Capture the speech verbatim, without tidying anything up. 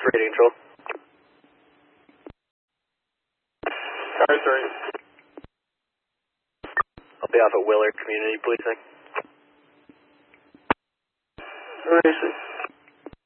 Radio control. Car three. I'll be off at Willard Community Policing. Racing.